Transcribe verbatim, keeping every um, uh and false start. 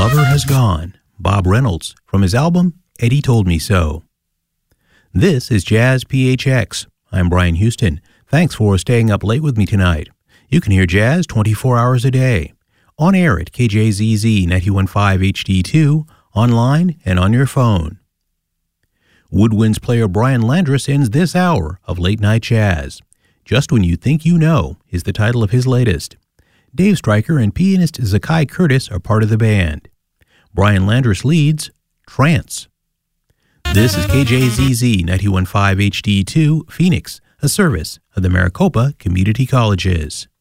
Lover Has Gone, Bob Reynolds, from his album Eddie Told Me So. This is Jazz P H X. I'm Brian Houston. Thanks for staying up late with me tonight. You can hear jazz twenty-four hours a day. On air at K J Z Z ninety-one point five H D two, online, and on your phone. Woodwinds player Brian Landrus ends this hour of Late Night Jazz. Just When You Think You Know is the title of his latest. Dave Stryker and pianist Zakai Curtis are part of the band. Brian Landrus leads Trance. This is K J Z Z ninety-one point five H D two, Phoenix, a service of the Maricopa Community Colleges.